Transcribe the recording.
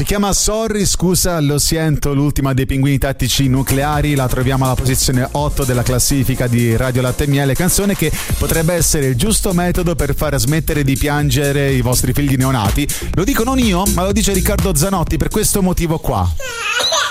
chiama Sorry, scusa, lo sento, l'ultima dei Pinguini Tattici Nucleari, la troviamo alla posizione 8 della classifica di Radio Latte e Miele, canzone che potrebbe essere il giusto metodo per far smettere di piangere i vostri figli neonati. Lo dico non io, ma lo dice Riccardo Zanotti per questo motivo qua.